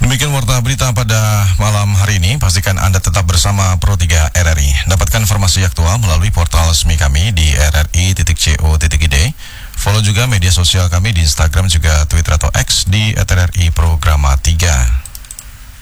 Demikian warta berita pada malam hari ini. Pastikan Anda tetap bersama Pro 3 RRI. Dapatkan informasi aktual melalui portal resmi kami di rri.co.id. Follow juga media sosial kami di Instagram juga Twitter atau X di @RRI Programa 3.